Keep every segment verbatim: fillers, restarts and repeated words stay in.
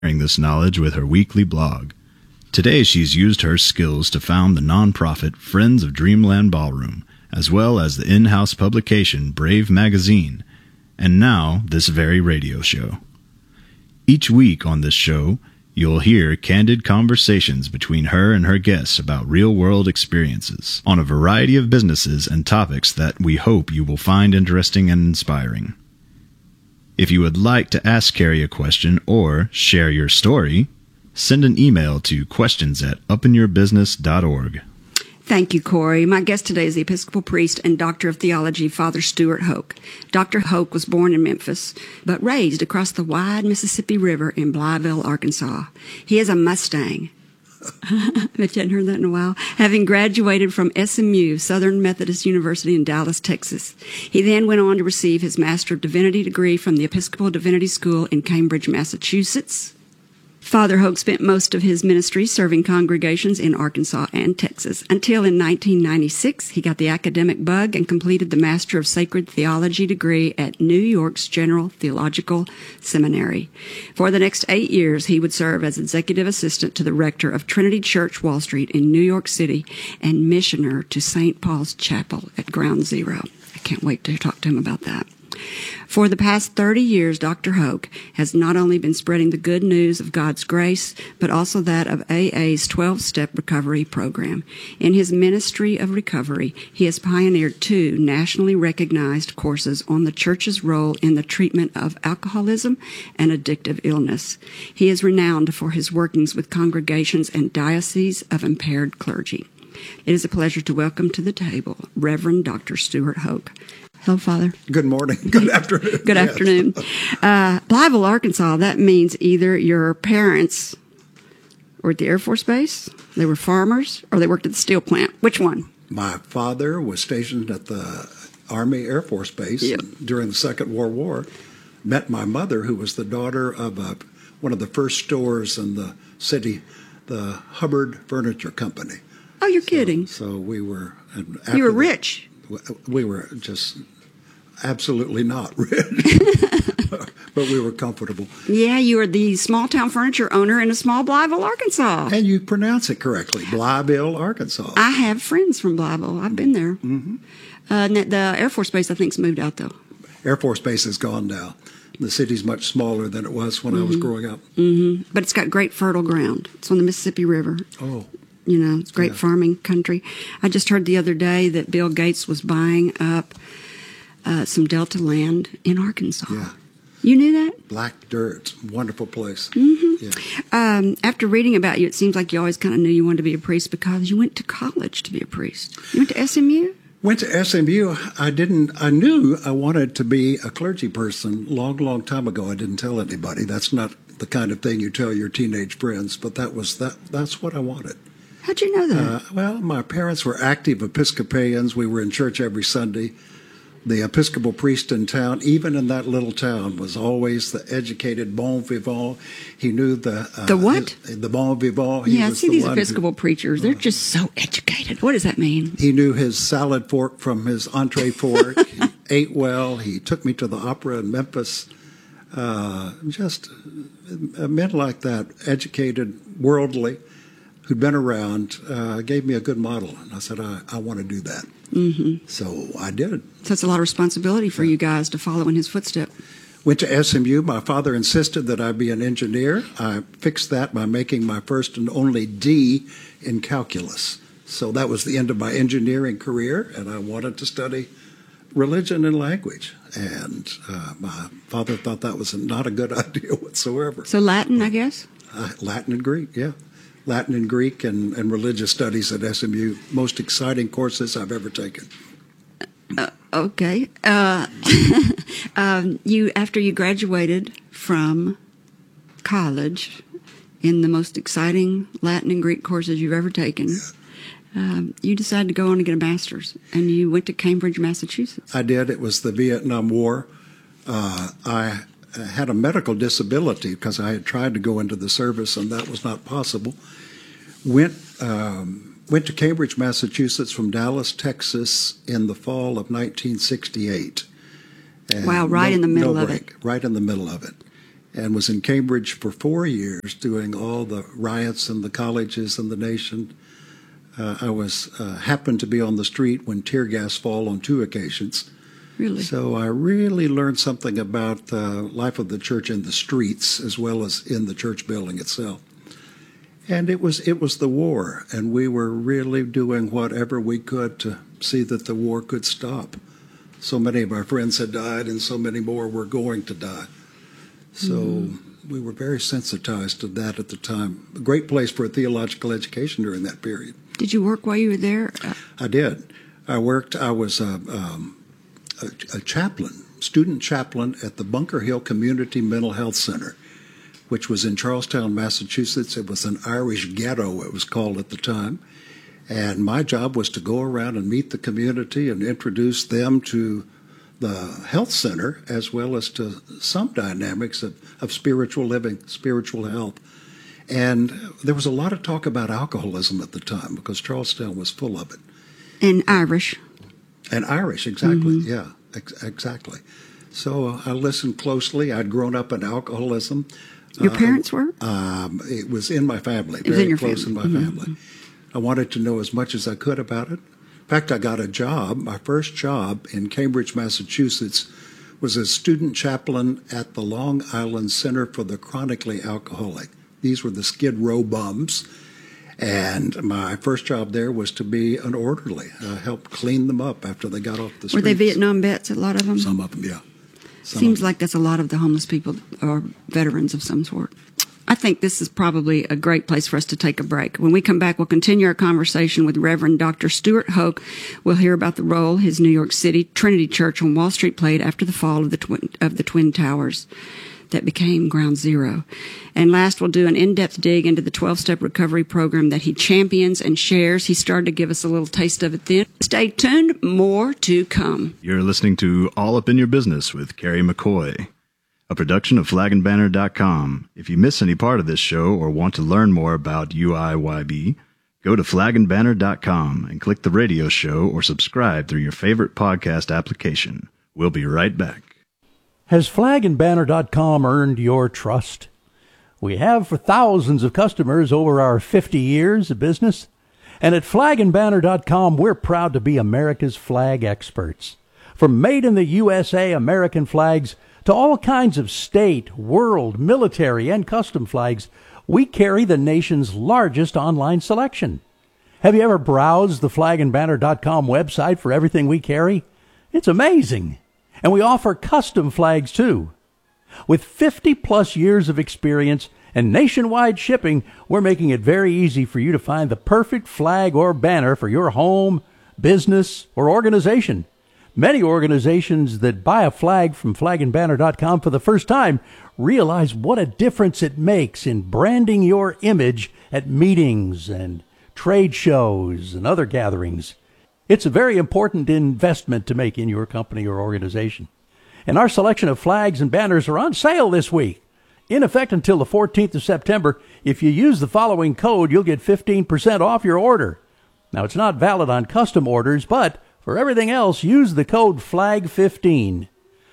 sharing this knowledge with her weekly blog. Today she's used her skills to found the nonprofit Friends of Dreamland Ballroom, as well as the in-house publication Brave Magazine, and now this very radio show. Each week on this show, you'll hear candid conversations between her and her guests about real-world experiences on a variety of businesses and topics that we hope you will find interesting and inspiring. If you would like to ask Carrie a question or share your story, send an email to questions at upinyourbusiness dot org. Thank you, Corey. My guest today is the Episcopal priest and Doctor of Theology, Father Stuart Hoke. Doctor Hoke was born in Memphis, but raised across the wide Mississippi River in Blytheville, Arkansas. He is a Mustang. I bet you hadn't heard that in a while. Having graduated from S M U, Southern Methodist University in Dallas, Texas. He then went on to receive his Master of Divinity degree from the Episcopal Divinity School in Cambridge, Massachusetts. Father Hoke spent most of his ministry serving congregations in Arkansas and Texas until in nineteen ninety-six he got the academic bug and completed the Master of Sacred Theology degree at New York's General Theological Seminary. For the next eight years, he would serve as executive assistant to the rector of Trinity Church, Wall Street in New York City and missioner to Saint Paul's Chapel at Ground Zero. I can't wait to talk to him about that. For the past thirty years, Doctor Hoke has not only been spreading the good news of God's grace, but also that of A A's twelve-step recovery program. In his ministry of recovery, he has pioneered two nationally recognized courses on the church's role in the treatment of alcoholism and addictive illness. He is renowned for his workings with congregations and dioceses of impaired clergy. It is a pleasure to welcome to the table Reverend Doctor Stuart Hoke. Hello, Father. Good morning. Good afternoon. Good yes. afternoon. Uh, Blytheville, Arkansas, that means either your parents were at the Air Force Base, they were farmers, or they worked at the steel plant. Which one? My father was stationed at the Army Air Force Base yep. during the Second World War. Met my mother, who was the daughter of a, one of the first stores in the city, the Hubbard Furniture Company. Oh, you're so, kidding. So we were... You were rich. We were just absolutely not rich, but we were comfortable. Yeah, you were the small-town furniture owner in a small Blytheville, Arkansas. And you pronounce it correctly, Blytheville, Arkansas. I have friends from Blytheville. I've been there. Mm-hmm. Uh, the Air Force Base, I think, has moved out, though. Air Force Base is gone now. The city's much smaller than it was when mm-hmm. I was growing up. Mm-hmm. But it's got great fertile ground. It's on the Mississippi River. Oh. You know, it's great yeah. farming country. I just heard the other day that Bill Gates was buying up uh, some Delta land in Arkansas. Yeah. You knew that? Black dirt, wonderful place. Mm-hmm. Yeah. Um, after reading about you, it seems like you always kind of knew you wanted to be a priest because you went to college to be a priest. You went to S M U? Went to S M U. I didn't. I knew I wanted to be a clergy person long, long time ago. I didn't tell anybody. That's not the kind of thing you tell your teenage friends. But that was that. That's what I wanted. How'd you know that? Uh, well, my parents were active Episcopalians. We were in church every Sunday. The Episcopal priest in town, even in that little town, was always the educated bon vivant. He knew the... Uh, the what? His, the bon vivant. He yeah, was see the these one Episcopal who, preachers. They're uh, just so educated. What does that mean? He knew his salad fork from his entree fork. He ate well. He took me to the opera in Memphis. Uh, just uh, men like that, educated, worldly, who'd been around, uh, gave me a good model. And I said, I, I want to do that. Mm-hmm. So I did. So that's a lot of responsibility for yeah. you guys to follow in his footsteps. Went to S M U. My father insisted that I be an engineer. I fixed that by making my first and only D in calculus. So that was the end of my engineering career, and I wanted to study religion and language. And uh, my father thought that was not a good idea whatsoever. So Latin, I guess? Uh, Latin and Greek, yeah. Latin and Greek and, and religious studies at S M U. Most exciting courses I've ever taken. Uh, okay. Uh, um, you after you graduated from college in the most exciting Latin and Greek courses you've ever taken, um, you decided to go on to get a master's, and you went to Cambridge, Massachusetts. I did. It was the Vietnam War. Uh, I had a medical disability because I had tried to go into the service, and that was not possible. Went um, went to Cambridge, Massachusetts from Dallas, Texas in the fall of nineteen sixty-eight. Wow, right no, in the middle no of break, it. Right in the middle of it. and was in Cambridge for four years doing all the riots in the colleges in the nation. Uh, I was uh, happened to be on the street when tear gas fell on two occasions. Really? So I really learned something about the life of the church in the streets as well as in the church building itself. And it was it was the war, and we were really doing whatever we could to see that the war could stop. So many of our friends had died, and so many more were going to die. So mm-hmm. we were very sensitized to that at the time. A great place for a theological education during that period. Did you work while you were there? I did. I worked, I was a, um, a, a chaplain, student chaplain at the Bunker Hill Community Mental Health Center, which was in Charlestown, Massachusetts. It was an Irish ghetto, it was called at the time. And my job was to go around and meet the community and introduce them to the health center, as well as to some dynamics of, of spiritual living, spiritual health. And there was a lot of talk about alcoholism at the time because Charlestown was full of it. And Irish. And Irish, exactly, mm-hmm. yeah, ex- exactly. So uh, I listened closely. I'd grown up in alcoholism. Your parents uh, were? Um, it was in my family, it was very in your close family. in my mm-hmm. family. I wanted to know as much as I could about it. In fact, I got a job. My first job in Cambridge, Massachusetts, was as student chaplain at the Long Island Center for the Chronically Alcoholic. These were the Skid Row bums. And my first job there was to be an orderly. I helped clean them up after they got off the streets. Were they Vietnam vets, a lot of them? Some of them, yeah. Some Seems like that's a lot of the homeless people are veterans of some sort. I think this is probably a great place for us to take a break. When we come back, we'll continue our conversation with Reverend Doctor Stuart Hoke. We'll hear about the role his New York City Trinity Church on Wall Street played after the fall of the Twin, of the Twin Towers that became Ground Zero. And last, we'll do an in-depth dig into the twelve-step recovery program that he champions and shares. He started to give us a little taste of it then. Stay tuned. More to come. You're listening to All Up in Your Business with Carrie McCoy, a production of flag and banner dot com. If you miss any part of this show or want to learn more about U I Y B, go to flag and banner dot com and click the radio show or subscribe through your favorite podcast application. We'll be right back. Has flag and banner dot com earned your trust? We have for thousands of customers over our fifty years of business. And at flag and banner dot com, we're proud to be America's flag experts. From made in the U S A American flags to all kinds of state, world, military, and custom flags, we carry the nation's largest online selection. Have you ever browsed the flag and banner dot com website for everything we carry? It's amazing. And we offer custom flags, too. With fifty plus years of experience and nationwide shipping, we're making it very easy for you to find the perfect flag or banner for your home, business, or organization. Many organizations that buy a flag from flag and banner dot com for the first time realize what a difference it makes in branding your image at meetings and trade shows and other gatherings. It's a very important investment to make in your company or organization. And our selection of flags and banners are on sale this week. In effect until the fourteenth of September, if you use the following code, you'll get fifteen percent off your order. Now, it's not valid on custom orders, but for everything else, use the code flag fifteen.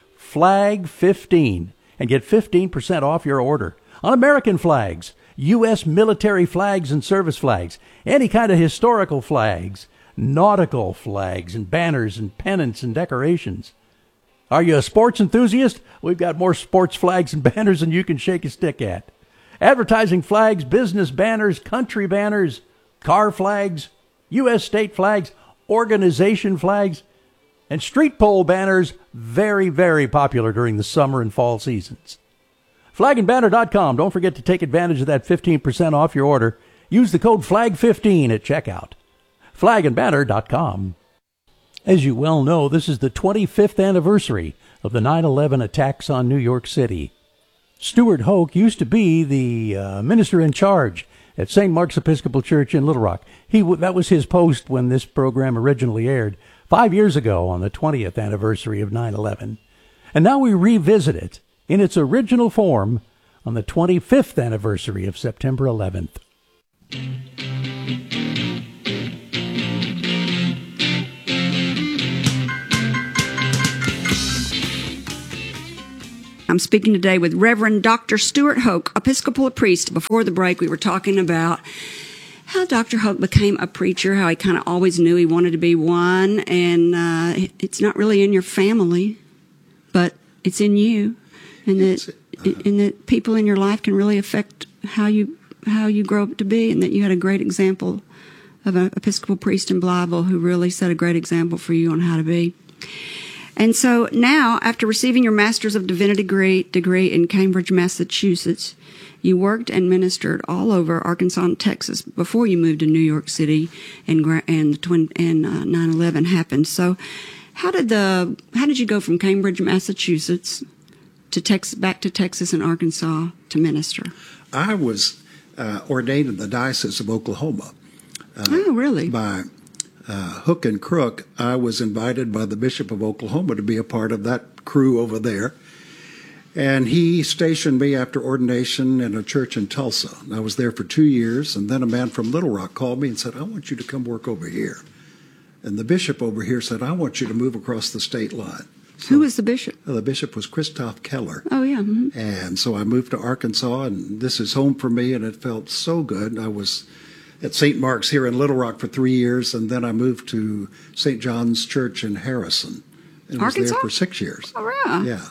flag fifteen. And get fifteen percent off your order on American flags, U S military flags and service flags, any kind of historical flags, nautical flags and banners and pennants and decorations. Are you a sports enthusiast? We've got more sports flags and banners than you can shake a stick at. Advertising flags, business banners, country banners, car flags, U S state flags, organization flags, and street pole banners, very, very popular during the summer and fall seasons. flag and banner dot com. Don't forget to take advantage of that fifteen percent off your order. Use the code flag fifteen at checkout. flag and banner dot com. As you well know, this is the twenty-fifth anniversary of the nine eleven attacks on New York City. Stuart Hoke used to be the uh, minister in charge at Saint Mark's Episcopal Church in Little Rock. He w- that was his post when this program originally aired five years ago on the twentieth anniversary of nine eleven. And now we revisit it in its original form on the twenty-fifth anniversary of September eleventh. I'm speaking today with Reverend Doctor Stuart Hoke, Episcopal priest. Before the break, we were talking about how Doctor Hoke became a preacher, how he kind of always knew he wanted to be one, and uh, it's not really in your family, but it's in you, and that, and that people in your life can really affect how you how you grow up to be, and that you had a great example of an Episcopal priest in Blytheville who really set a great example for you on how to be. And so now, after receiving your Master's of Divinity degree, degree in Cambridge, Massachusetts, you worked and ministered all over Arkansas and Texas before you moved to New York City and and the twin and uh, nine eleven happened. So, how did the how did you go from Cambridge, Massachusetts, to Texas, back to Texas and Arkansas to minister? I was uh, ordained in the Diocese of Oklahoma. Uh, oh, really? By uh, hook and crook, I was invited by the Bishop of Oklahoma to be a part of that crew over there. And he stationed me after ordination in a church in Tulsa. And I was there for two years, and then a man from Little Rock called me and said, I want you to come work over here. And the bishop over here said, I want you to move across the state line. So, who was the bishop? Uh, the bishop was Christoph Keller. Oh, yeah. Mm-hmm. And so I moved to Arkansas, and this is home for me, and it felt so good. I was at Saint Mark's here in Little Rock for three years, and then I moved to Saint John's Church in Harrison. And Arkansas? was there for six years. Oh, yeah. Yeah.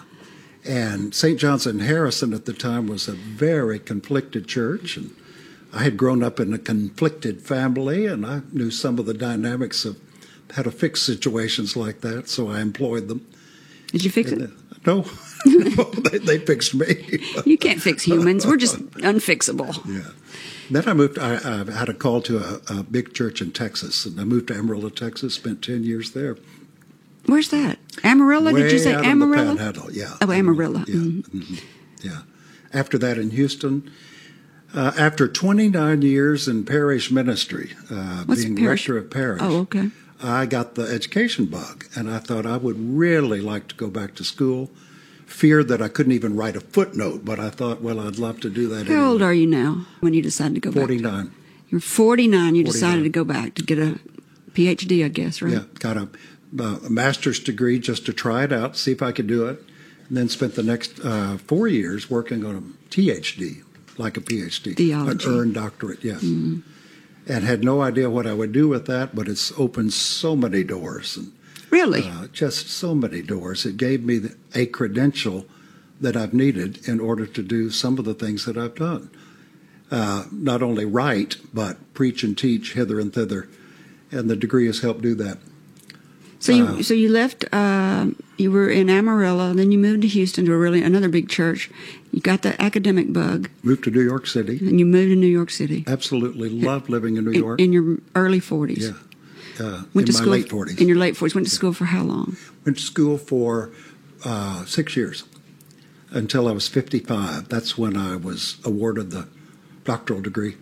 And Saint John's in Harrison at the time was a very conflicted church, and I had grown up in a conflicted family, and I knew some of the dynamics of how to fix situations like that, so I employed them. Did you fix and, it? Uh, no, no they, they fixed me. You can't fix humans. We're just unfixable. Yeah. Then I moved, I, I had a call to a, a big church in Texas, and I moved to Amarillo, Texas, spent ten years there. Where's that? Amarillo? Way Did you say out Amarillo? In the Panhandle, yeah. Oh, Amarillo. Yeah, Mm-hmm. mm-hmm. yeah. After that in Houston, uh, after twenty-nine years in parish ministry, uh, What's being parish? rector of parish, Oh, okay. I got the education bug, and I thought I would really like to go back to school. Feared that I couldn't even write a footnote, but I thought, well, I'd love to do that. How anyway. old are you now when you decided to go forty-nine. back? You're forty-nine. You decided forty-nine. to go back to get a P H D, I guess, right? Yeah, got a, uh, a master's degree just to try it out, see if I could do it, and then spent the next uh, four years working on a T H D, like a P H D, Theology. an earned doctorate, yes. Mm. And had no idea what I would do with that, but it's opened so many doors. And, Really? uh, just so many doors. It gave me the, a credential that I've needed in order to do some of the things that I've done. Uh, not only write, but preach and teach hither and thither. And the degree has helped do that. So you uh, so you left. Uh, you were in Amarillo, then you moved to Houston to a really another big church. You got the academic bug, Moved to New York City. and you moved to New York City Absolutely loved living in New in, York. in your early forties. yeah. Uh, Went in to my school late forties. In your late forties. Went to school for how long? Went to school for uh, six years until I was fifty-five. That's when I was awarded the doctoral degree.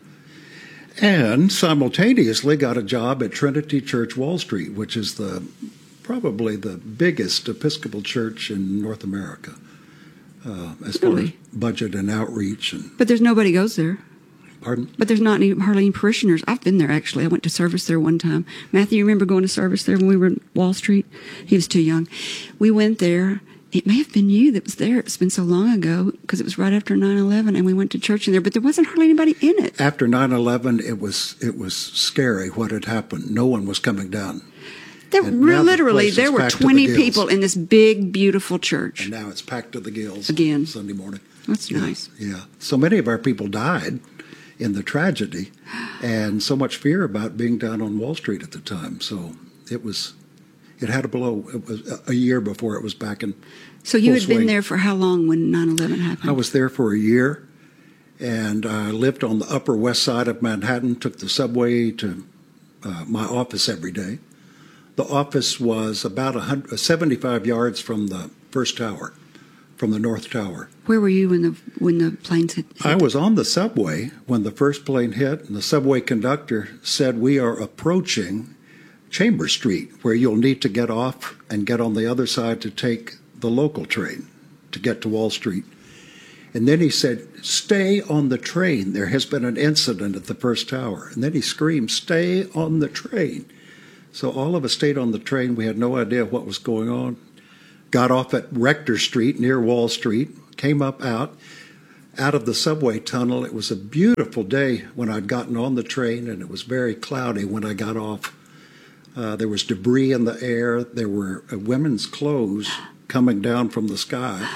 And simultaneously got a job at Trinity Church Wall Street, which is the probably the biggest Episcopal church in North America, uh, as Really? far as budget and outreach. And But there's nobody goes there. pardon? But there's not any hardly any parishioners. I've been there actually. I went to service there one time. Matthew, you remember going to service there when we were in Wall Street? He was too young. We went there. It may have been you that was there. It's been so long ago because it was right after nine eleven, and we went to church in there. But there wasn't hardly anybody in it. After nine eleven, it was it was scary what had happened. No one was coming down. There And were now the literally place there is were packed to the twenty gills. people in this big, beautiful church. And now it's packed to the gills Again. Sunday morning. That's Yeah, nice. Yeah. So many of our people died in the tragedy, and so much fear about being down on Wall Street at the time. So it was, it had a blow. It was a year before it was back in. So you full had been swing. there for how long when nine eleven happened? I was there for a year, and I lived on the Upper West Side of Manhattan. Took the subway to uh, my office every day. The office was about one hundred, seventy-five yards from the first tower, from the North Tower. Where were you when the when the planes hit? hit? I was on the subway when the first plane hit, and the subway conductor said, "We are approaching Chambers Street, where you'll need to get off and get on the other side to take the local train to get to Wall Street." And then he said, "Stay on the train. There has been an incident at the first tower." And then he screamed, "Stay on the train." So all of us stayed on the train. We had no idea what was going on. Got off at Rector Street near Wall Street. came up out, out of the subway tunnel. It was a beautiful day when I'd gotten on the train, and it was very cloudy when I got off. Uh, there was debris in the air. There were uh, women's clothes coming down from the sky.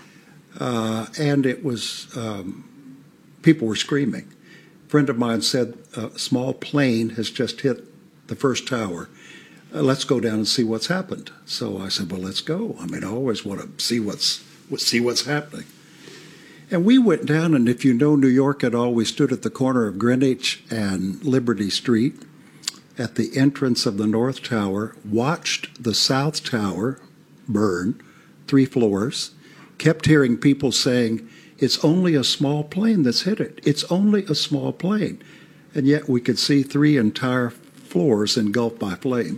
Uh, and it was, um, people were screaming. A friend of mine said, a small plane has just hit the first tower. Uh, let's go down and see what's happened. So I said, well, let's go. I mean, I always want to see what's, see what's happening. And we went down, and if you know New York at all, we stood at the corner of Greenwich and Liberty Street at the entrance of the North Tower, watched the South Tower burn, three floors, kept hearing people saying, it's only a small plane that's hit it. It's only a small plane. And yet we could see three entire floors engulfed by flame.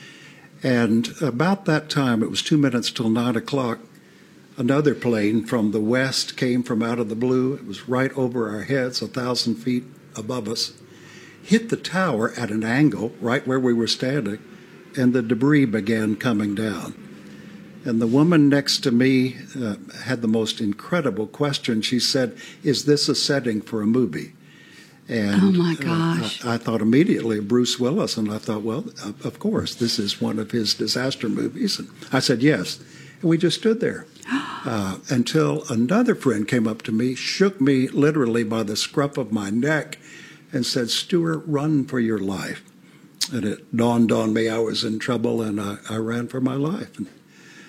And about that time, it was two minutes till nine o'clock, another plane from the west came from out of the blue. It was right over our heads, a thousand feet above us, hit the tower at an angle right where we were standing, and the debris began coming down. And the woman next to me uh, had the most incredible question. She said, is this a setting for a movie? And oh, my gosh. Uh, I, I thought immediately of Bruce Willis, and I thought, well, of course, this is one of his disaster movies. And I said, yes. And we just stood there uh, until another friend came up to me, shook me literally by the scruff of my neck, and said, Stuart, run for your life. And it dawned on me I was in trouble, and I, I ran for my life. And,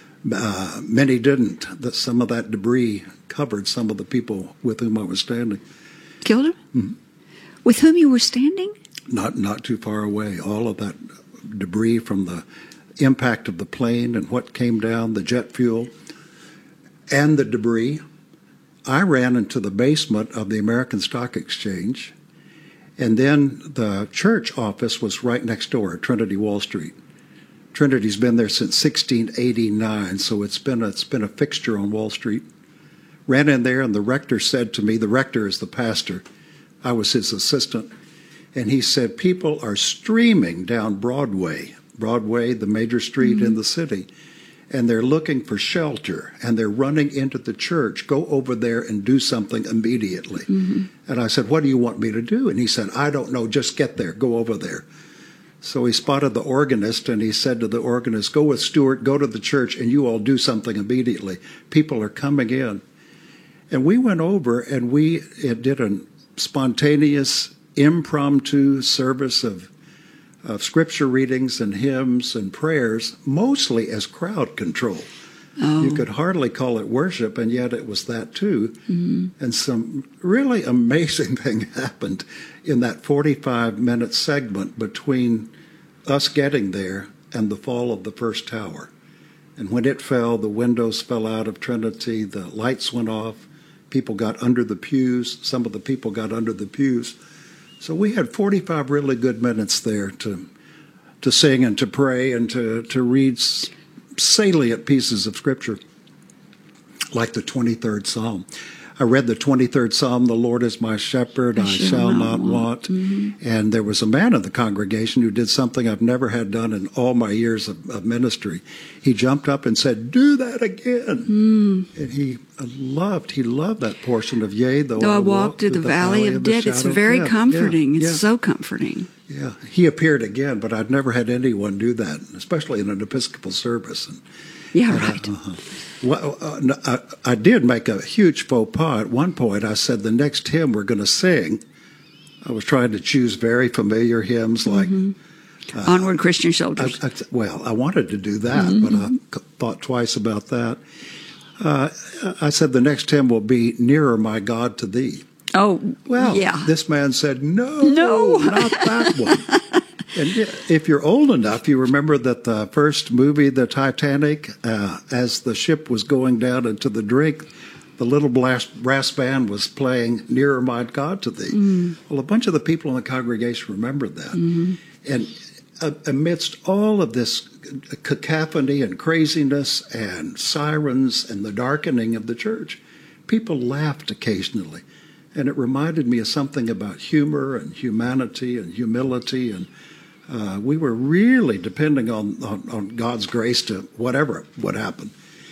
uh, many didn't. That some of that debris covered some of the people with whom I was standing. Killed him? Mm-hmm. With whom you were standing? Not not too far away. All of that debris from the impact of the plane and what came down, the jet fuel, and the debris. I ran into the basement of the American Stock Exchange, and then the church office was right next door at Trinity Wall Street. Trinity's been there since sixteen eighty-nine, so it's been a, it's been a fixture on Wall Street. Ran in there, and the rector said to me, the rector is the pastor, I was his assistant, and he said, people are streaming down Broadway, Broadway, the major street mm-hmm. in the city, and they're looking for shelter, and they're running into the church. Go over there and do something immediately. Mm-hmm. And I said, what do you want me to do? And he said, I don't know, just get there, go over there. So he spotted the organist, and he said to the organist, go with Stuart, go to the church, and you all do something immediately. People are coming in. And we went over, and we did a spontaneous, impromptu service of of scripture readings and hymns and prayers, mostly as crowd control. Oh. You could hardly call it worship, and yet it was that too. Mm-hmm. And some really amazing thing happened in that forty-five minute segment between us getting there and the fall of the first tower. And when it fell, the windows fell out of Trinity, the lights went off, people got under the pews, some of the people got under the pews. So we had forty-five really good minutes there to to sing and to pray and to, to read salient pieces of Scripture, like the twenty-third Psalm. I read the twenty-third Psalm, the Lord is my shepherd, I, I shall, shall not want. want. Mm-hmm. And there was a man in the congregation who did something I've never had done in all my years of, of ministry. He jumped up and said, do that again. Mm. And he loved, he loved that portion of, yea, though, though I, I walk through the, the valley, valley of death. It's very yeah, comforting. Yeah, it's yeah. so comforting. Yeah, he appeared again, but I'd never had anyone do that, especially in an Episcopal service. And, yeah, and right. I, uh-huh. Well, uh, I, I did make a huge faux pas. At one point, I said the next hymn we're going to sing, I was trying to choose very familiar hymns like mm-hmm. uh, Onward Christian Soldiers. I, I, well, I wanted to do that, mm-hmm. but I thought twice about that. Uh, I said the next hymn will be Nearer, My God, to Thee. Oh, well, yeah. This man said, no, no, not that one. And if you're old enough, you remember that the first movie, The Titanic, uh, as the ship was going down into the drink, the little brass band was playing Nearer, My God, to Thee. Mm. Well, a bunch of the people in the congregation remembered that. Mm-hmm. And uh, amidst all of this cacophony and craziness and sirens and the darkening of the church, people laughed occasionally. And it reminded me of something about humor and humanity and humility. And uh, we were really depending on, on, on God's grace to whatever would happen.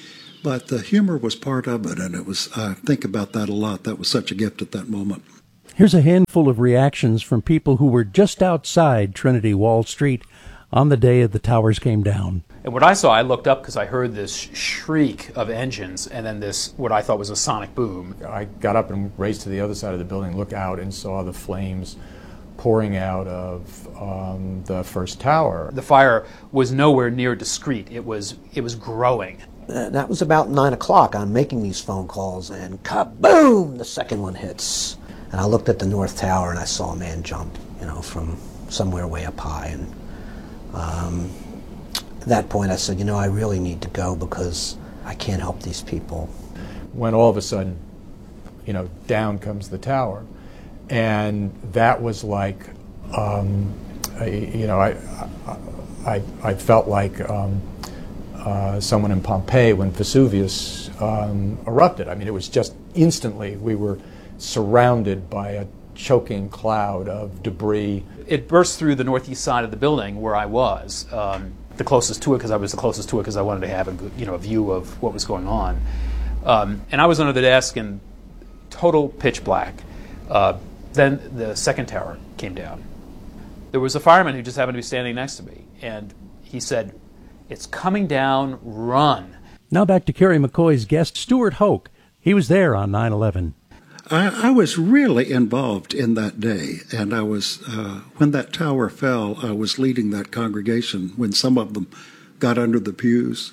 But the humor was part of it, and it was, I think about that a lot. That was such a gift at that moment. Here's a handful of reactions from people who were just outside Trinity Wall Street on the day the towers came down. And what I saw, I looked up because I heard this shriek of engines and then this, what I thought was a sonic boom. I got up and raced to the other side of the building, looked out and saw the flames pouring out of um, the first tower. The fire was nowhere near discreet. It was, it was growing. Uh, that was about nine o'clock. I'm making these phone calls, and kaboom! The second one hits. And I looked at the North Tower, and I saw a man jump, you know, from somewhere way up high. And um, at that point, I said, you know, I really need to go because I can't help these people. When all of a sudden, you know, down comes the tower. And that was like, um, I, you know, I, I, I felt like um, uh, someone in Pompeii when Vesuvius um, erupted. I mean, it was just instantly we were surrounded by a choking cloud of debris. It burst through the northeast side of the building where I was, um, the closest to it because I was the closest to it because I wanted to have a good, you know, a view of what was going on. Um, and I was under the desk in total pitch black. Uh, then the second tower came down. There was a fireman who just happened to be standing next to me, and he said, "It's coming down, run." Now back to Kerry McCoy's guest, Stuart Hoke. He was there on nine eleven. I, I was really involved in that day, and I was, uh, when that tower fell, I was leading that congregation when some of them got under the pews.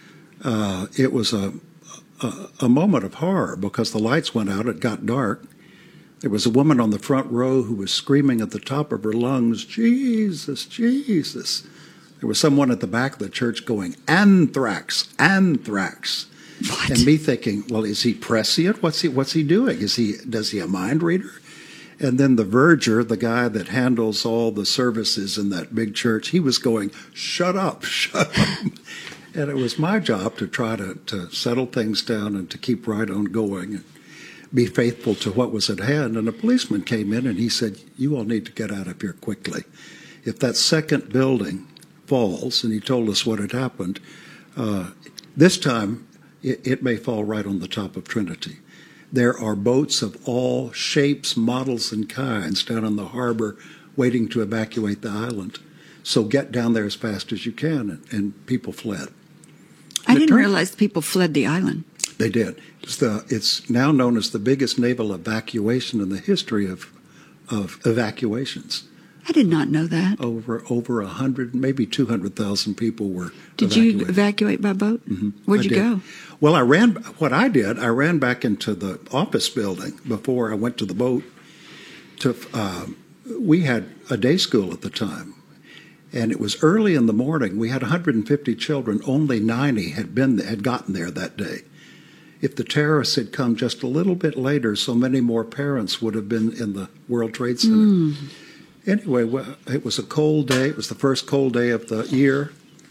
Uh, it was a, a, a moment of horror because the lights went out, it got dark. There was a woman on the front row who was screaming at the top of her lungs, "Jesus, Jesus." There was someone at the back of the church going, "Anthrax, anthrax." What? And me thinking, well, is he prescient? What's he what's he doing? Is he does he a mind reader? And then the verger, the guy that handles all the services in that big church, he was going, "Shut up, shut up." And it was my job to try to, to settle things down and to keep right on going and be faithful to what was at hand. And a policeman came in and he said, "You all need to get out of here quickly. If that second building falls," and he told us what had happened, uh, this time it, it may fall right on the top of Trinity. There are boats of all shapes, models, and kinds down in the harbor waiting to evacuate the island. So get down there as fast as you can, and, and people fled. I And it didn't turned- realize people fled the island. They did. It's, the, it's now known as the biggest naval evacuation in the history of of evacuations. I did not know that. Over over a hundred, maybe two hundred thousand people were. Did you evacuated. evacuate by boat? Mhm. Where'd I you did. go? Well, I ran. What I did, I ran back into the office building before I went to the boat. To uh, we had a day school at the time, and it was early in the morning. We had one hundred fifty children. Only ninety had been had gotten there that day. If the terrorists had come just a little bit later, so many more parents would have been in the World Trade Center. Mm. Anyway, well, it was a cold day. It was the first cold day of the year.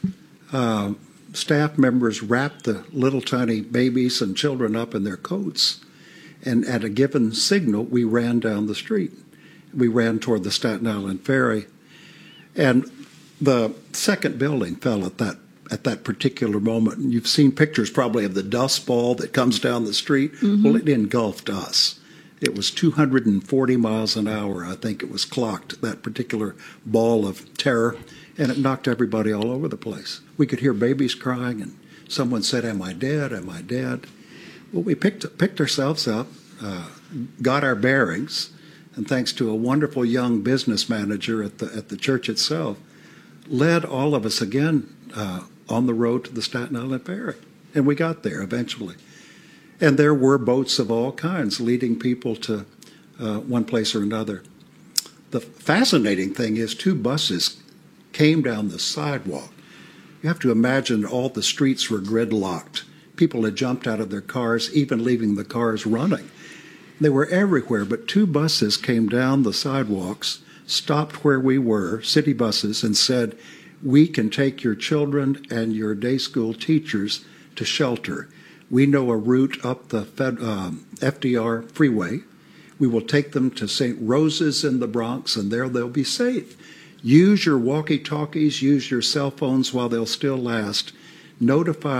Uh, staff members wrapped the little tiny babies and children up in their coats, and at a given signal, we ran down the street. We ran toward the Staten Island Ferry, and the second building fell at that at that particular moment. And you've seen pictures probably of the dust ball that comes down the street. Mm-hmm. Well, it engulfed us. It was two hundred forty miles an hour, I think it was clocked, that particular ball of terror, and it knocked everybody all over the place. We could hear babies crying, and someone said, "Am I dead? Am I dead?" Well, we picked, picked ourselves up, uh, got our bearings, and thanks to a wonderful young business manager at the, at the church itself, led all of us again uh, on the road to the Staten Island Ferry. And we got there eventually. And there were boats of all kinds leading people to uh, one place or another. The fascinating thing is two buses came down the sidewalk. You have to imagine all the streets were gridlocked. People had jumped out of their cars, even leaving the cars running. They were everywhere, but two buses came down the sidewalks, stopped where we were, city buses, and said, "We can take your children and your day school teachers to shelter. We know a route up the Fed, um, F D R freeway. We will take them to Saint Rose's in the Bronx, and there they'll be safe. Use your walkie-talkies, use your cell phones while they'll still last. Notify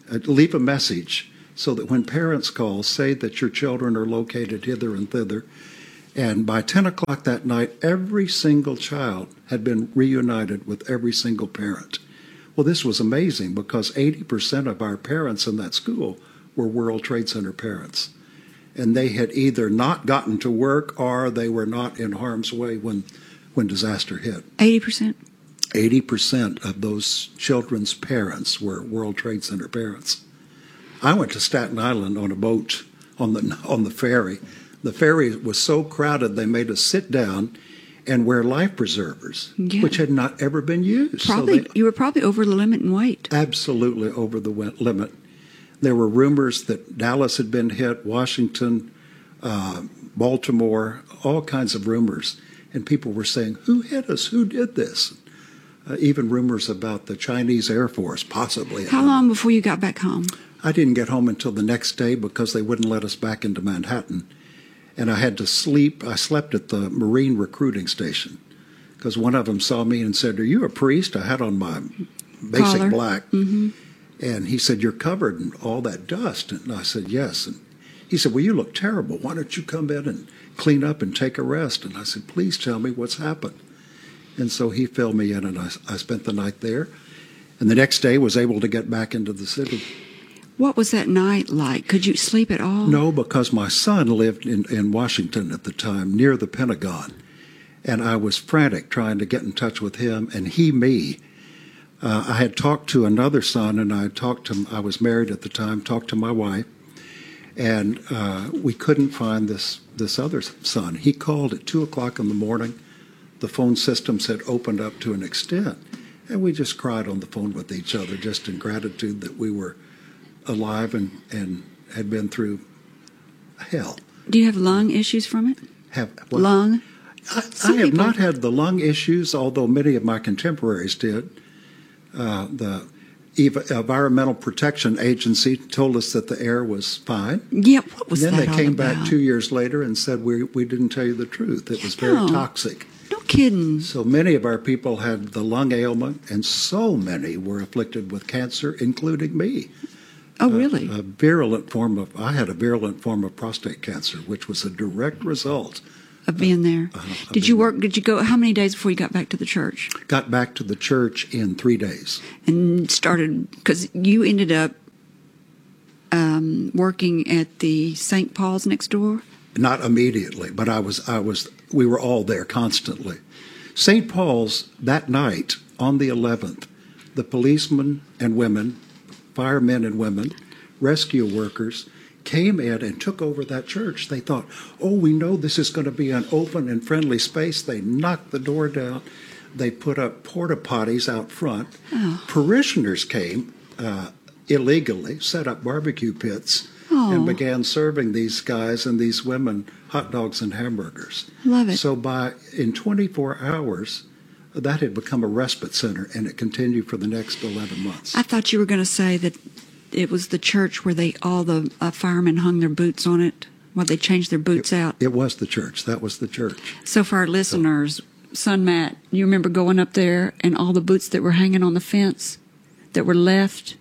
uh, leave a message so that when parents call, say that your children are located hither and thither. And by ten o'clock that night, every single child had been reunited with every single parent. Well, this was amazing because eighty percent of our parents in that school were World Trade Center parents. And they had either not gotten to work or they were not in harm's way when, when disaster hit. eighty percent? eighty percent of those children's parents were World Trade Center parents. I went to Staten Island on a boat on the on the ferry. The ferry was so crowded they made us sit down and wear life preservers, Yeah. which had not ever been used. Probably, So they, you were probably over the limit in weight. absolutely over the wi- limit. There were rumors that Dallas had been hit, Washington, uh, Baltimore, all kinds of rumors. And people were saying, who hit us? Who did this? Uh, even rumors about the Chinese Air Force possibly. How long before you got back home? I didn't get home until the next day because they wouldn't let us back into Manhattan. And I had to sleep. I slept at the Marine recruiting station because one of them saw me and said, are you a priest? I had on my basic Collar. black. Mm-hmm. And he said, you're covered in all that dust. And I said, yes. And he said, well, you look terrible. Why don't you come in and clean up and take a rest? And I said, please tell me what's happened. And so he filled me in, and I, I spent the night there. And the next day was able to get back into the city. What was that night like? Could you sleep at all? No, because my son lived in, in Washington at the time, near the Pentagon. And I was frantic trying to get in touch with him, and he me. Uh, I had talked to another son, and I had talked to, I was married at the time, talked to my wife, and uh, we couldn't find this, this other son. He called at two o'clock in the morning. The phone systems had opened up to an extent, and we just cried on the phone with each other, just in gratitude that we were alive and, and had been through hell. Do you have lung issues from it? Have what? Lung? I, I Some have people- not had the lung issues, although many of my contemporaries did. Uh, the Ev- Environmental Protection Agency told us that the air was fine. Yeah, what was then that they all came about? back two years later and said we we didn't tell you the truth. It was very No. toxic. No kidding. So many of our people had the lung ailment, and so many were afflicted with cancer, including me. Oh, really? A virulent form of I had a virulent form of prostate cancer, which was a direct result. of being there. uh-huh, Did of you being work? Did you go? How many days before you got back to the church Got back to the church in three days. and started? Because you ended up um, working at the Saint Paul's next door. Not immediately, but I was I was we were all there constantly. Saint Paul's that night on the eleventh, the policemen and women, firemen and women, rescue workers came in and took over that church. They thought, oh, we know this is going to be an open and friendly space. They knocked the door down. They put up porta potties out front. Oh. Parishioners came uh, illegally, set up barbecue pits, Oh. and began serving these guys and these women hot dogs and hamburgers. Love it. So by in twenty-four hours, that had become a respite center, and it continued for the next eleven months. I thought you were going to say that it was the church where they all the uh, firemen hung their boots on it while they changed their boots out. It was the church. That was the church. So for our listeners, son Matt, you remember going up there and all the boots that were hanging on the fence that were left?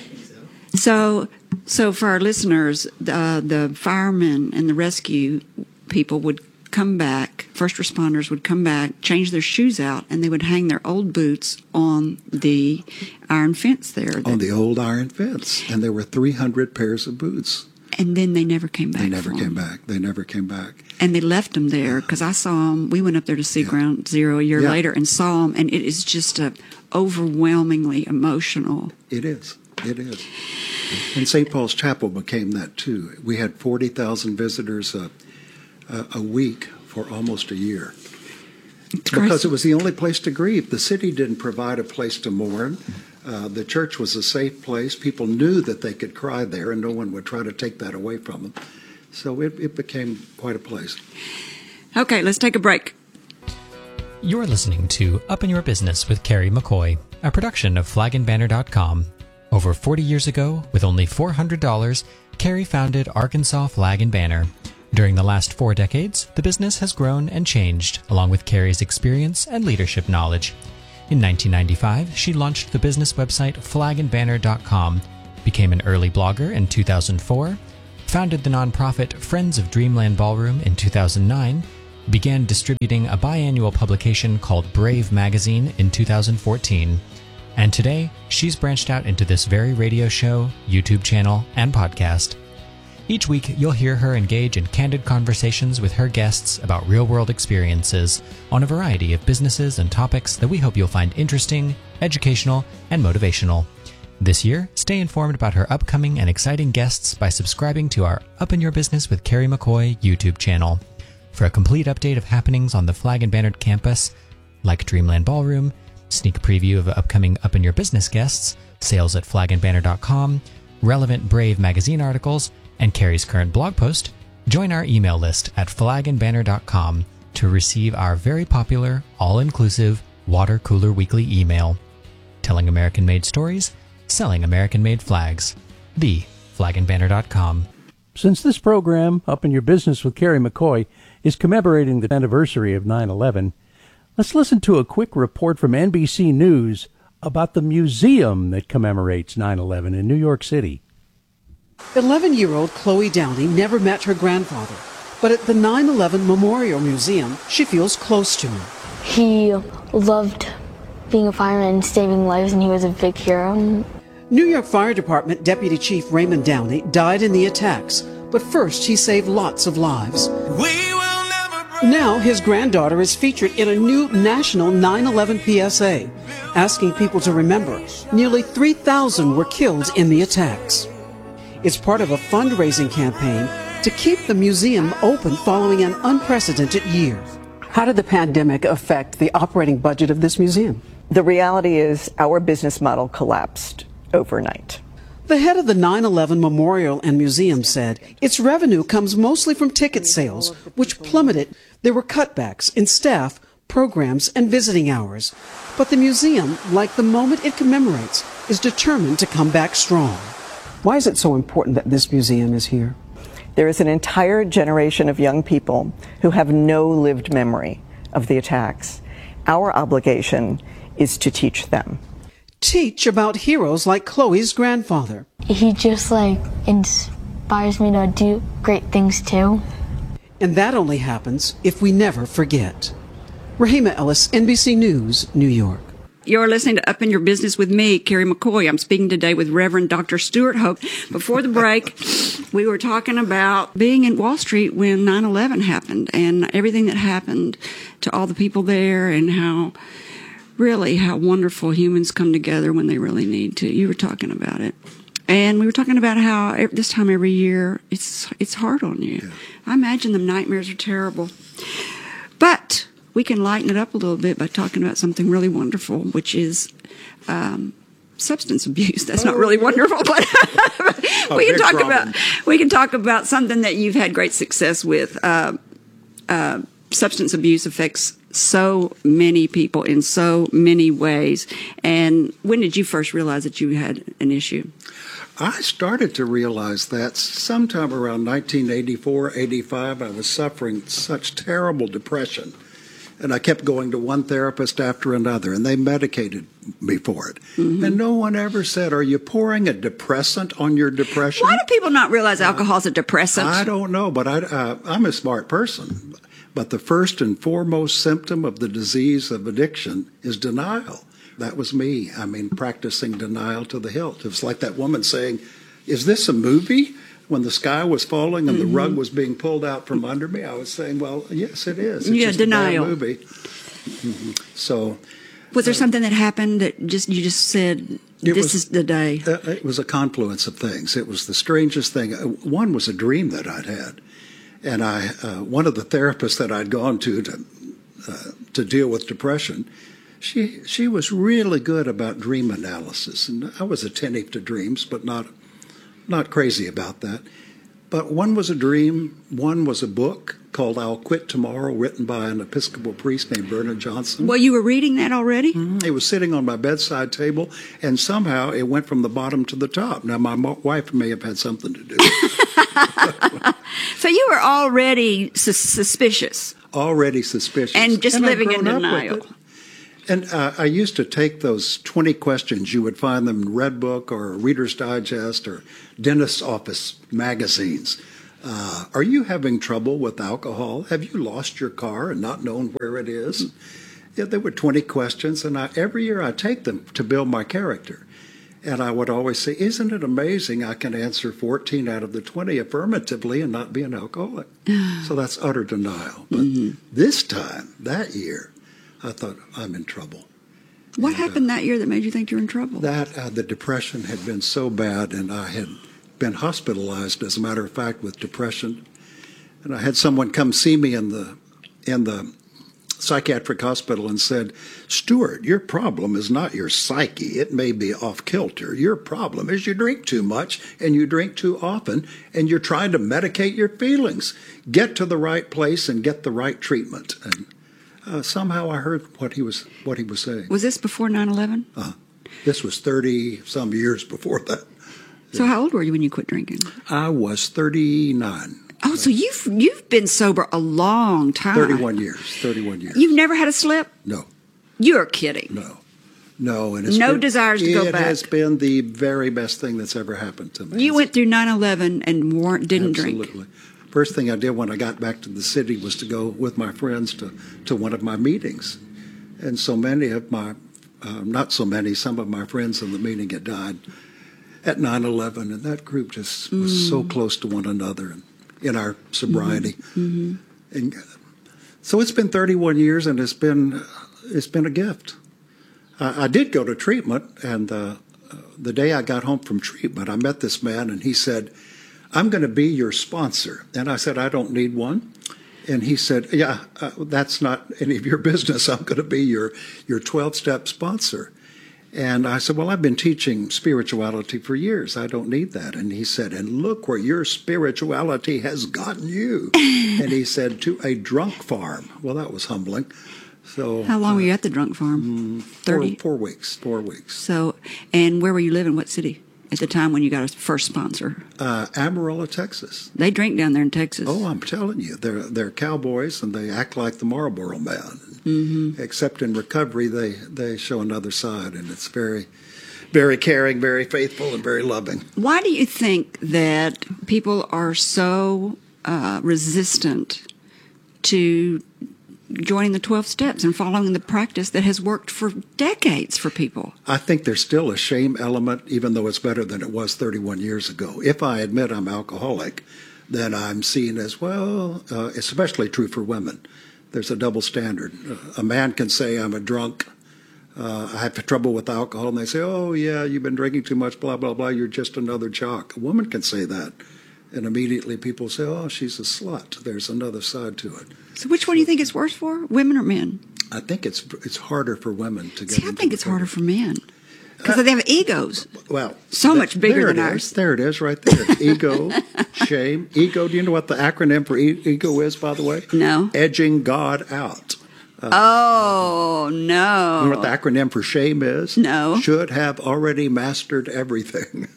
So, so for our listeners, uh, the firemen and the rescue people would come back, first responders would come back, change their shoes out, and they would hang their old boots on the iron fence there. On the old iron fence. And there were three hundred pairs of boots. And then they never came back. They never for came 'em. back. They never came back. And they left them there because I saw them. We went up there to see Yeah. Ground Zero a year Yeah. later and saw them, and it is just a overwhelmingly emotional. It is. It is. And Saint Paul's Chapel became that too. We had forty thousand visitors a, a, a week for almost a year. It's Because crazy. it was the only place to grieve. The city didn't provide a place to mourn. Uh, the church was a safe place. People knew that they could cry there, and no one would try to take that away from them. So it, it became quite a place. Okay, let's take a break. You're listening to Up in Your Business with Carrie McCoy, a production of flag and banner dot com. Over forty years ago, with only four hundred dollars, Carrie founded Arkansas Flag and Banner. During the last four decades, the business has grown and changed, along with Carrie's experience and leadership knowledge. In nineteen ninety-five, she launched the business website flag and banner dot com, became an early blogger in two thousand four, founded the nonprofit Friends of Dreamland Ballroom in two thousand nine, began distributing a biannual publication called Brave Magazine in two thousand fourteen, and today she's branched out into this very radio show, YouTube channel, and podcast. Each week, you'll hear her engage in candid conversations with her guests about real-world experiences on a variety of businesses and topics that we hope you'll find interesting, educational, and motivational. This year, stay informed about her upcoming and exciting guests by subscribing to our Up in Your Business with Carrie McCoy YouTube channel. For a complete update of happenings on the Flag and Banner campus, like Dreamland Ballroom, sneak preview of upcoming Up in Your Business guests, sales at flag and banner dot com, relevant Brave magazine articles, and Carrie's current blog post, join our email list at flag and banner dot com to receive our very popular, all-inclusive Water Cooler Weekly email. Telling American-made stories, selling American-made flags. The flag and banner dot com. Since this program, Up in Your Business with Carrie McCoy, is commemorating the anniversary of nine eleven, let's listen to a quick report from N B C News about the museum that commemorates nine eleven in New York City. eleven-year-old Chloe Downey never met her grandfather, but at the nine eleven Memorial Museum, she feels close to him. He loved being a fireman and saving lives, and he was a big hero. New York Fire Department Deputy Chief Raymond Downey died in the attacks, but first he saved lots of lives. Now his granddaughter is featured in a new national nine eleven P S A, asking people to remember nearly three thousand were killed in the attacks. It's part of a fundraising campaign to keep the museum open following an unprecedented year. How did the pandemic affect the operating budget of this museum? The reality is our business model collapsed overnight. The head of the nine eleven Memorial and Museum said its revenue comes mostly from ticket sales, which plummeted. There were cutbacks in staff, programs, and visiting hours. But the museum, like the moment it commemorates, is determined to come back strong. Why is it so important that this museum is here? There is an entire generation of young people who have no lived memory of the attacks. Our obligation is to teach them. Teach about heroes like Chloe's grandfather. He just like inspires me to do great things too. And that only happens if we never forget. Rahima Ellis, N B C News, New York. You're listening to Up in Your Business with me, Carrie McCoy. I'm speaking today with Reverend Doctor Stuart Hoke. Before the break, we were talking about being in Wall Street when nine eleven happened and everything that happened to all the people there and how, really, how wonderful humans come together when they really need to. You were talking about it. And we were talking about how this time every year, it's it's hard on you. Yeah. I imagine the nightmares are terrible. But we can lighten it up a little bit by talking about something really wonderful, which is um, substance abuse. That's oh, not really wonderful, but we can talk problem. about we can talk about something that you've had great success with. Uh, uh, substance abuse affects so many people in so many ways. And when did you first realize that you had an issue? I started to realize that sometime around nineteen eighty-four, eighty-five. I was suffering such terrible depression. And I kept going to one therapist after another, and they medicated me for it. Mm-hmm. And no one ever said, are you pouring a depressant on your depression? Why do people not realize alcohol's a depressant? I don't know, but I, uh, I'm a smart person. But the first and foremost symptom of the disease of addiction is denial. That was me. I mean, practicing denial to the hilt. It was like that woman saying, is this a movie? When the sky was falling and mm-hmm. the rug was being pulled out from under me, I was saying, well, yes, it is. It's yeah, just denial. a bad movie. Mm-hmm. So, was there uh, something that happened that just you just said, this was, is the day? Uh, it was a confluence of things. It was the strangest thing. One was a dream that I'd had. And I, uh, one of the therapists that I'd gone to to, uh, to deal with depression, she she was really good about dream analysis. And I was attentive to dreams, but not not crazy about that. But one was a dream. One was a book called I'll Quit Tomorrow, written by an Episcopal priest named Bernard Johnson. Well, you were reading that already? Mm-hmm. It was sitting on my bedside table, and somehow it went from the bottom to the top. Now, my mo- wife may have had something to do with it. So you were already su- suspicious. Already suspicious. And just and living in denial. And uh, I used to take those twenty questions. You would find them in Redbook or Reader's Digest or dentist's office magazines. Uh, are you having trouble with alcohol? Have you lost your car and not known where it is? Yeah, there were twenty questions, and I, every year I take them to build my character. And I would always say, isn't it amazing I can answer fourteen out of the twenty affirmatively and not be an alcoholic? So that's utter denial. But mm-hmm. this time, that year, I thought, I'm in trouble. What and, happened uh, that year that made you think you were in trouble? That uh, the depression had been so bad, and I had been hospitalized, as a matter of fact, with depression. And I had someone come see me in the in the psychiatric hospital and said, Stuart, your problem is not your psyche. It may be off kilter. Your problem is you drink too much and you drink too often, and you're trying to medicate your feelings. Get to the right place and get the right treatment. And uh, somehow I heard what he was what he was saying. Was this before nine eleven? Uh, this was thirty some years before that. So how old were you when you quit drinking? I was thirty-nine. Oh, so you've you've been sober a long time. thirty-one years. thirty-one years. You've never had a slip? No. You're kidding. No. No. And it's no been, desires to it go back. It has been the very best thing that's ever happened to me. You went through nine eleven and weren't, didn't Absolutely. drink. Absolutely. First thing I did when I got back to the city was to go with my friends to, to one of my meetings. And so many of my, uh, not so many, some of my friends in the meeting had died at nine eleven, and that group just was mm. so close to one another in, in our sobriety. Mm-hmm. And so it's been thirty-one years, and it's been it's been a gift. I, I did go to treatment, and uh, the day I got home from treatment, I met this man, and he said, I'm going to be your sponsor. And I said, I don't need one. And he said, yeah, uh, that's not any of your business. I'm going to be your your twelve-step sponsor. And I said, well, I've been teaching spirituality for years. I don't need that. And he said, and look where your spirituality has gotten you. And he said, to a drunk farm. Well, that was humbling. So how long uh, were you at the drunk farm? Thirty. Four, four weeks. Four weeks. So, and where were you living? What city at the time when you got a first sponsor? Uh, Amarillo, Texas. They drink down there in Texas. Oh, I'm telling you, they're they're cowboys and they act like the Marlboro Man. Mm-hmm. Except in recovery, they they show another side, and it's very, very caring, very faithful, and very loving. Why do you think that people are so uh, resistant to joining the twelve steps and following the practice that has worked for decades for people? I think there's still a shame element, even though it's better than it was thirty-one years ago. If I admit I'm alcoholic, then I'm seen as, well, uh, especially true for women. There's a double standard. Uh, a man can say, I'm a drunk, uh, I have trouble with alcohol, and they say, oh, yeah, you've been drinking too much, blah, blah, blah, you're just another jock. A woman can say that, and immediately people say, oh, she's a slut. There's another side to it. So which one do you think it's worse for, women or men? I think it's it's harder for women to get See, I into think it's recovery. harder for men. Because uh, they have egos. Well, so th- much bigger there than it ours. Is. There it is, right there. Ego, shame. Ego. Do you know what the acronym for e- ego is, by the way? No. Edging God out. Uh, oh no! You know what the acronym for shame is? No. Should have already mastered everything.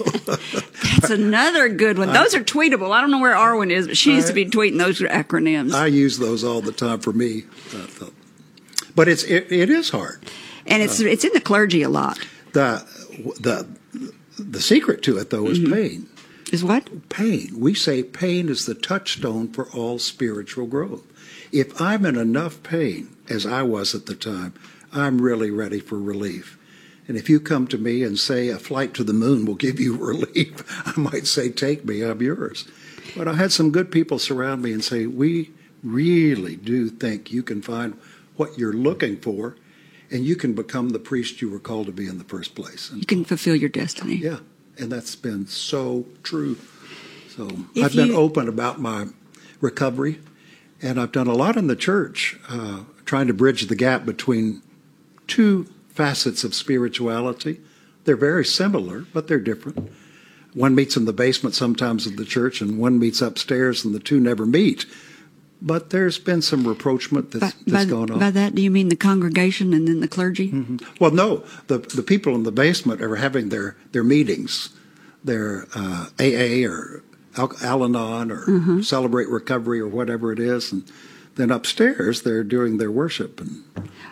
That's another good one. Those I, are tweetable. I don't know where Arwen is, but she used I, to be tweeting those acronyms. I use those all the time for me. Uh, but it's it, it is hard. And it's uh, it's in the clergy a lot. The the the secret to it, though, is mm-hmm. pain. Is what? Pain. We say pain is the touchstone for all spiritual growth. If I'm in enough pain, as I was at the time, I'm really ready for relief. And if you come to me and say a flight to the moon will give you relief, I might say, take me, I'm yours. But I had some good people surround me and say, we really do think you can find what you're looking for, and you can become the priest you were called to be in the first place. And you can fulfill your destiny. Yeah, and that's been so true. So if I've been you, open about my recovery, and I've done a lot in the church uh, trying to bridge the gap between two facets of spirituality. They're very similar, but they're different. One meets in the basement sometimes of the church, and one meets upstairs, and the two never meet. But there's been some rapprochement that's, by, that's by, gone on. By that, do you mean the congregation and then the clergy? Mm-hmm. Well, no. The the people in the basement are having their, their meetings, their uh, A A or Al- Al-Anon or mm-hmm. Celebrate Recovery or whatever it is. And then upstairs, they're doing their worship. And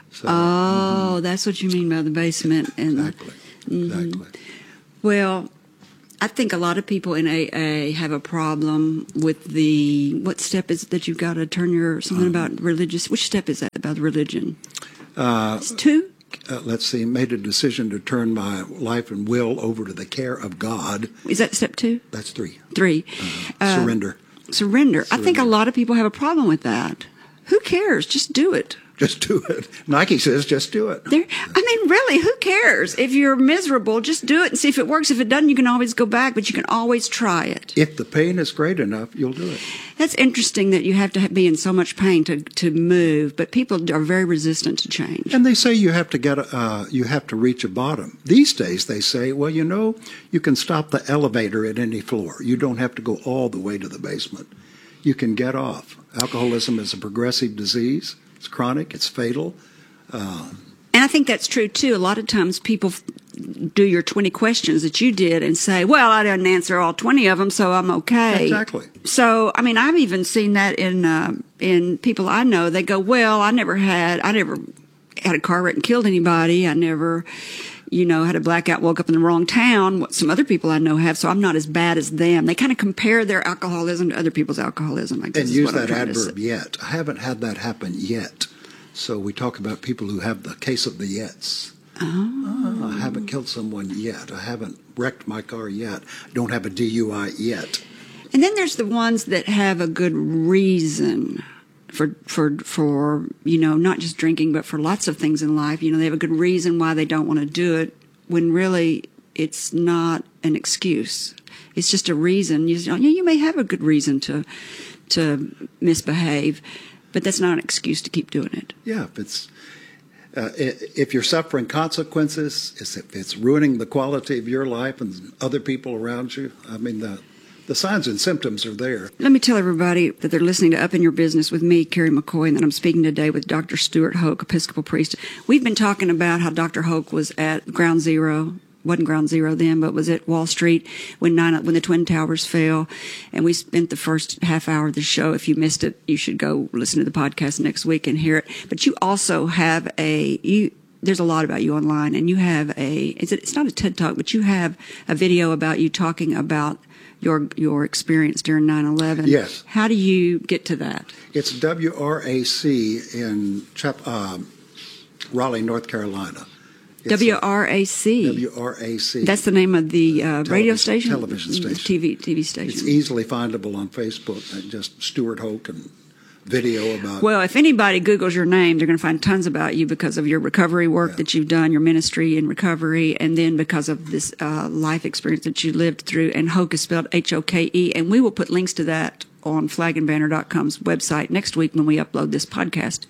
So, oh, mm-hmm. That's what you mean by the basement. And exactly. Mm-hmm. Exactly. Well, I think a lot of people in A A have a problem with the, what step is it that you've got to turn your, something um, about religious, which step is that about religion? Uh, it's two? Uh, let's see, made a decision to turn my life and will over to the care of God. Is that step two? That's three. Three. Uh, uh, surrender. surrender. Surrender. I think a lot of people have a problem with that. Who cares? Just do it. Just do it. Nike says just do it. There, I mean, really, who cares? If you're miserable, just do it and see if it works. If it doesn't, you can always go back, but you can always try it. If the pain is great enough, you'll do it. That's interesting that you have to be in so much pain to, to move, but people are very resistant to change. And they say you have to get, a, uh, you have to reach a bottom. These days, they say, well, you know, you can stop the elevator at any floor. You don't have to go all the way to the basement. You can get off. Alcoholism is a progressive disease. It's chronic. It's fatal. Uh, and I think that's true, too. A lot of times people do your twenty questions that you did and say, well, I didn't answer all twenty of them, so I'm okay. Exactly. So, I mean, I've even seen that in uh, in people I know. They go, well, I never had, I never had a car wreck and killed anybody. I never, you know, had a blackout, woke up in the wrong town. What some other people I know have, so I'm not as bad as them. They kind of compare their alcoholism to other people's alcoholism, I guess. And is use what I'm that trying to adverb, say. yet. I haven't had that happen yet. So we talk about people who have the case of the yets. Oh. Oh, I haven't killed someone yet. I haven't wrecked my car yet. I don't have a D U I yet. And then there's the ones that have a good reason for, for, for, you know, not just drinking, but for lots of things in life. You know, they have a good reason why they don't want to do it, when really it's not an excuse. It's just a reason. You, you may have a good reason to, to misbehave, but that's not an excuse to keep doing it. Yeah, if it's, uh, if you're suffering consequences, if it's ruining the quality of your life and other people around you, I mean, the The signs and symptoms are there. Let me tell everybody that they're listening to Up in Your Business with me, Carrie McCoy, and that I'm speaking today with Doctor Stuart Hoke, Episcopal priest. We've been talking about how Doctor Hoke was at Ground Zero, wasn't Ground Zero then, but was at Wall Street when nine, when the Twin Towers fell. And we spent the first half hour of the show. If you missed it, you should go listen to the podcast next week and hear it. But you also have a, you, there's a lot about you online, and you have a, is it, it's not a TED Talk, but you have a video about you talking about your your experience during nine eleven. Yes. How do you get to that? It's W R A C in Chap- uh, Raleigh, North Carolina. It's W R A C. W R A C. That's the name of the uh, radio station? Television station. T V, T V station. It's easily findable on Facebook. Just Stuart Hoke and video about. Well, if anybody Googles your name, they're going to find tons about you because of your recovery work yeah. that you've done, your ministry in recovery, and then because of this uh, life experience that you lived through. And Hoke is spelled H O K E. And we will put links to that on flag and banner dot com's website next week when we upload this podcast.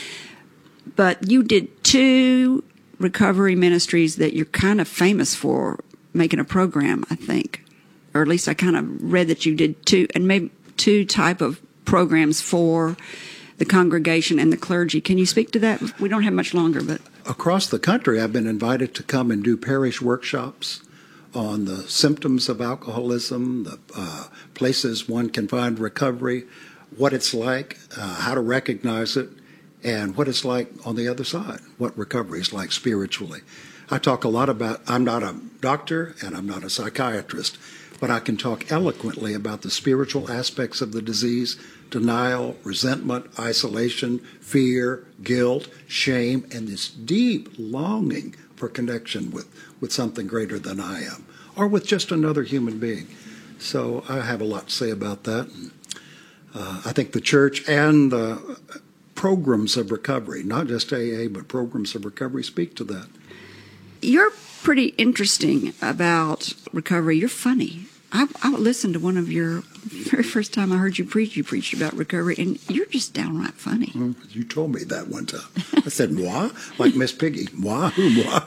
But you did two recovery ministries that you're kind of famous for making a program, I think. Or at least I kind of read that you did two, and maybe two type of programs for the congregation and the clergy. Can you speak to that? We don't have much longer, but across the country, I've been invited to come and do parish workshops on the symptoms of alcoholism, the uh, places one can find recovery, what it's like, uh, how to recognize it, and what it's like on the other side, what recovery is like spiritually. I talk a lot about, I'm not a doctor and I'm not a psychiatrist, but I can talk eloquently about the spiritual aspects of the disease: denial, resentment, isolation, fear, guilt, shame, and this deep longing for connection with, with something greater than I am, or with just another human being. So I have a lot to say about that. And, uh, I think the church and the programs of recovery, not just A A, but programs of recovery, speak to that. You're pretty interesting about recovery. You're funny. I, I listened to one of your very first time I heard you preach. You preached about recovery, and you're just downright funny. Mm, you told me that one time. I said, "Moi," like Miss Piggy. Moi, who moi?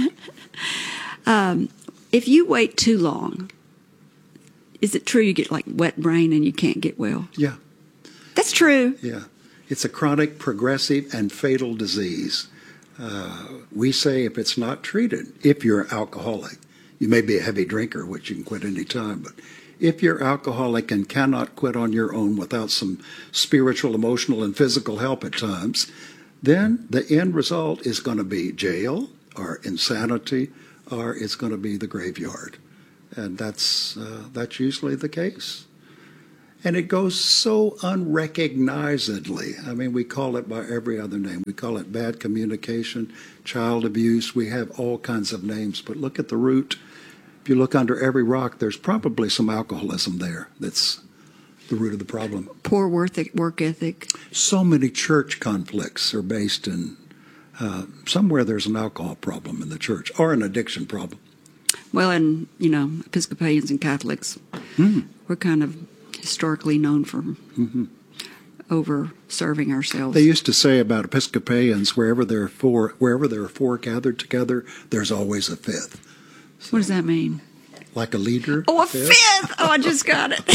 um, if you wait too long, is it true you get like wet brain and you can't get well? Yeah, that's true. Yeah, it's a chronic, progressive, and fatal disease. Uh, we say if it's not treated, if you're alcoholic, you may be a heavy drinker, which you can quit any time, but if you're alcoholic and cannot quit on your own without some spiritual, emotional, and physical help at times, then the end result is going to be jail or insanity, or it's going to be the graveyard. And that's uh, that's usually the case. And it goes so unrecognizedly. I mean, we call it by every other name. We call it bad communication, child abuse. We have all kinds of names. But look at the root. If you look under every rock, there's probably some alcoholism there. That's the root of the problem. Poor work ethic. So many church conflicts are based in uh, somewhere there's an alcohol problem in the church or an addiction problem. Well, and, you know, Episcopalians and Catholics, mm. we're kind of historically known for mm-hmm. over-serving ourselves. They used to say about Episcopalians, wherever there are four, wherever there are four gathered together, there's always a fifth. So, what does that mean? Like a leader? Oh, a fifth! fifth. Oh, I just got it.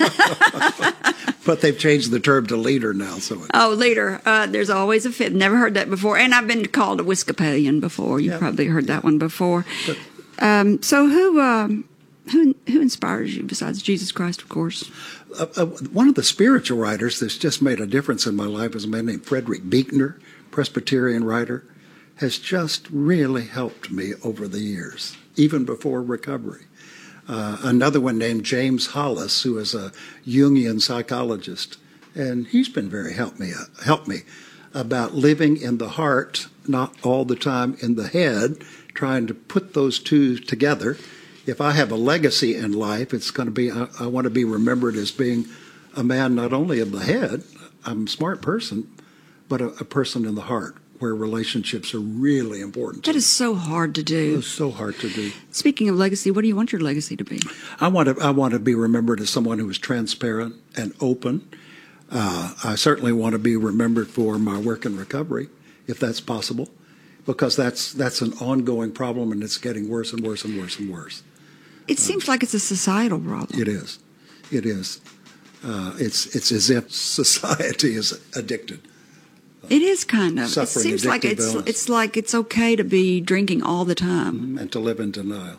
But they've changed the term to leader now. So it, oh, leader. Uh, there's always a fifth. Never heard that before. And I've been called a Episcopalian before. You've yeah. probably heard that one before. But, um, so who... Um, Who, who inspires you besides Jesus Christ, of course? Uh, uh, one of the spiritual writers that's just made a difference in my life is a man named Frederick Buechner, Presbyterian writer, has just really helped me over the years, even before recovery. Uh, another one named James Hollis, who is a Jungian psychologist, and he's been very help me, uh, help me about living in the heart, not all the time in the head, trying to put those two together. If I have a legacy in life, it's going to be, I, I want to be remembered as being a man not only of the head, I'm a smart person, but a, a person in the heart, where relationships are really important. That is so hard to do. It's so hard to do. Speaking of legacy, what do you want your legacy to be? I want to, I want to be remembered as someone who is transparent and open. Uh, I certainly want to be remembered for my work in recovery, if that's possible, because that's, that's an ongoing problem, and it's getting worse and worse and worse and worse. It seems like it's a societal problem. It is. It is. Uh, it's it's as if society is addicted. It is kind of. Suffering it seems like it's illness. It's like it's okay to be drinking all the time mm-hmm. and to live in denial.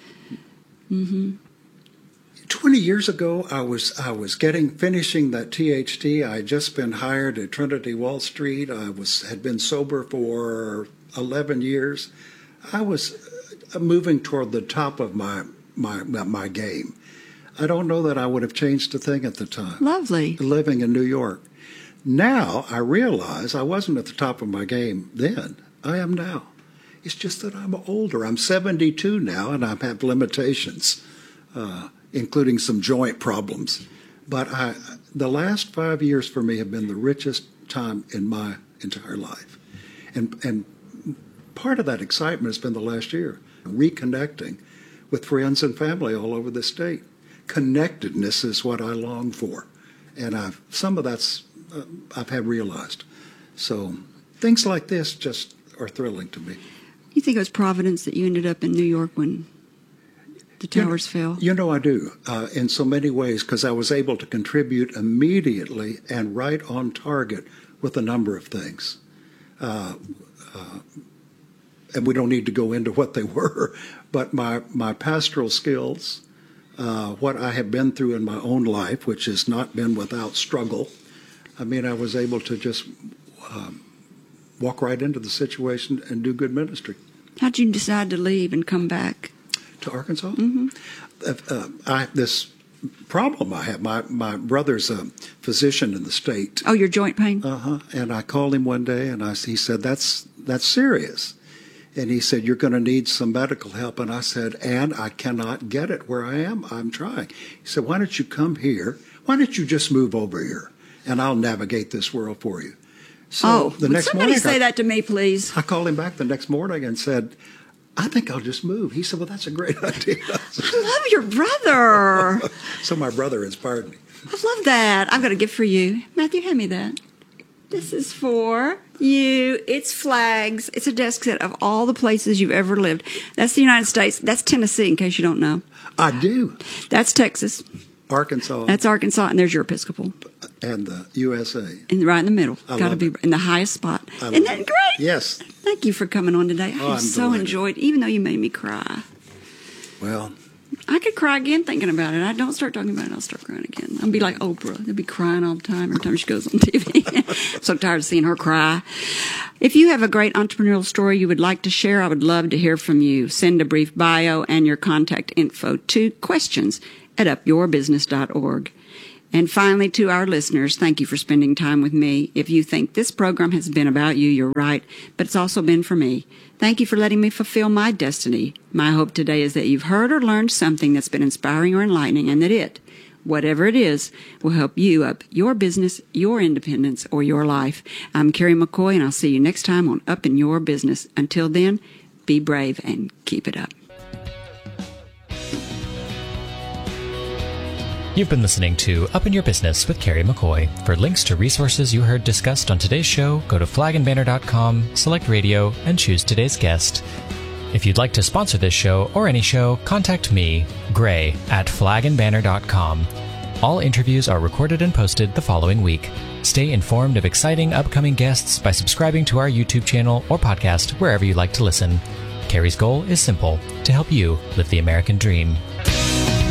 Mm-hmm. Twenty years ago, I was I was getting finishing that T H D. I had just been hired at Trinity Wall Street. I was had been sober for eleven years. I was moving toward the top of my. My, my game. I don't know that I would have changed a thing at the time. Lovely. Living in New York. Now I realize I wasn't at the top of my game then. I am now. It's just that I'm older. I'm seventy-two now, and I have limitations, uh, including some joint problems. But I, the last five years for me have been the richest time in my entire life. And, and part of that excitement has been the last year, reconnecting with friends and family all over the state. Connectedness is what I long for, and I've some of that's uh, I've had realized. So things like this just are thrilling to me. You think it was Providence that you ended up in New York when the towers you know, fell? You know I do, uh, in so many ways, because I was able to contribute immediately and right on target with a number of things. Uh, uh, and we don't need to go into what they were, but my, my pastoral skills, uh, what I have been through in my own life, which has not been without struggle. I mean, I was able to just um, walk right into the situation and do good ministry. How'd you decide to leave and come back? To Arkansas? Mm-hmm. Uh, uh, I, this problem I have, my, my brother's a physician in the state. Oh, your joint pain? Uh-huh. And I called him one day, and I, he said, that's that's serious. And he said, you're going to need some medical help. And I said, and I cannot get it where I am. I'm trying. He said, why don't you come here? Why don't you just move over here, and I'll navigate this world for you. So oh, the next somebody morning, say I, that to me, please. I called him back the next morning and said, I think I'll just move. He said, well, that's a great idea. I love your brother. So my brother inspired me. I love that. I've got a gift for you. Matthew, hand me that. This is for you. It's flags. It's a desk set of all the places you've ever lived. That's the United States. That's Tennessee, in case you don't know. I do. That's Texas. Arkansas. That's Arkansas, and there's your Episcopal. And the U S A. And right in the middle. I Got to be it. in the highest spot. I Isn't that it. great? Yes. Thank you for coming on today. Oh, I I'm so delighted. enjoyed, even though you made me cry. Well, I could cry again thinking about it. I don't start talking about it, I'll start crying again. I'll be like Oprah. They'll be crying all the time every time she goes on T V. So tired of seeing her cry. If you have a great entrepreneurial story you would like to share, I would love to hear from you. Send a brief bio and your contact info to questions at up your business dot org. And finally, to our listeners, thank you for spending time with me. If you think this program has been about you, you're right, but it's also been for me. Thank you for letting me fulfill my destiny. My hope today is that you've heard or learned something that's been inspiring or enlightening, and that it, whatever it is, will help you up your business, your independence, or your life. I'm Carrie McCoy, and I'll see you next time on Up in Your Business. Until then, be brave and keep it up. You've been listening to Up in Your Business with Carrie McCoy. For links to resources you heard discussed on today's show, go to flag and banner dot com, select radio, and choose today's guest. If you'd like to sponsor this show or any show, contact me, Gray, at flag and banner dot com. All interviews are recorded and posted the following week. Stay informed of exciting upcoming guests by subscribing to our YouTube channel or podcast wherever you like to listen. Carrie's goal is simple: to help you live the American dream.